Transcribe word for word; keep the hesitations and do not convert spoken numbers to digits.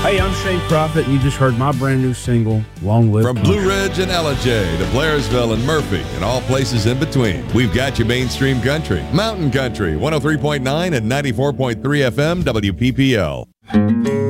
Hey, I'm Shane Prophet, and you just heard my brand new single, Long Live From Country. Blue Ridge and Ella J to Blairsville and Murphy and all places in between, we've got you mainstream country, mountain country, one oh three point nine and ninety-four point three F M W P P L.